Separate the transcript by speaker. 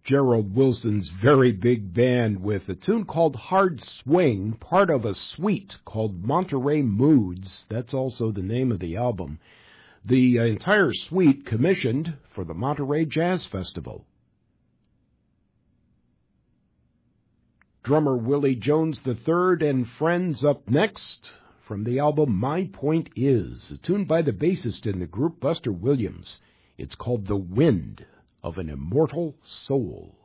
Speaker 1: Gerald Wilson's Very Big Band with a tune called Hard Swing, part of a suite called Monterey Moods. That's also the name of the album. The entire suite commissioned for the Monterey Jazz Festival. Drummer Willie Jones III and Friends up next from the album My Point Is, a tune by the bassist in the group, Buster Williams. It's called The Wind of an Immortal Soul.